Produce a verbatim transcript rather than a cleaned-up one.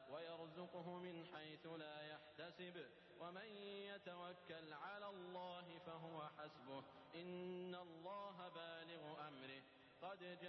ويرزقه من حيث لا يحتسب ومن يتوكل على الله فهو حسبه إن الله بالغ أمره قد